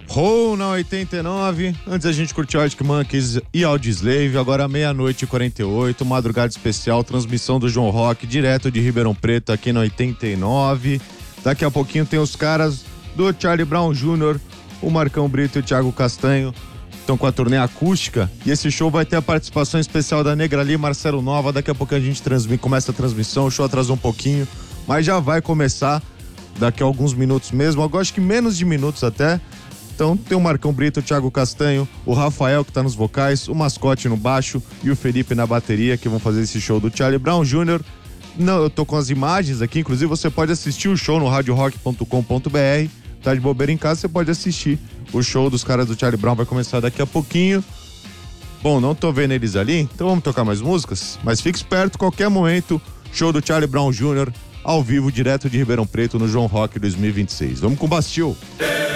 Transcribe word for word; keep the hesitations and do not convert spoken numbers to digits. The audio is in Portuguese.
Roll na oitenta e nove, antes a gente curtiu Arctic Monkeys e Audioslave, agora meia-noite e quarenta e oito, madrugada especial, transmissão do João Rock, direto de Ribeirão Preto aqui na oitenta e nove. Daqui a pouquinho tem os caras do Charlie Brown Júnior, o Marcão Brito e o Thiago Castanho, estão com a turnê acústica, e esse show vai ter a participação especial da Negra Lee, Marcelo Nova. Daqui a pouquinho a gente transmite, começa a transmissão, o show atrasou um pouquinho, mas já vai começar daqui a alguns minutos mesmo, eu acho que menos de minutos até. Então tem o Marcão Brito, o Thiago Castanho, o Rafael que tá nos vocais, o Mascote no baixo e o Felipe na bateria, que vão fazer esse show do Charlie Brown Júnior Não, eu tô com as imagens aqui, inclusive você pode assistir o show no radio rock ponto com ponto b r. Tá de bobeira em casa, você pode assistir. O show dos caras do Charlie Brown vai começar daqui a pouquinho. Bom, não tô vendo eles ali, então vamos tocar mais músicas, mas fique esperto, qualquer momento, show do Charlie Brown Júnior ao vivo, direto de Ribeirão Preto, no João Rock dois mil e vinte e seis. Vamos com o Bastille.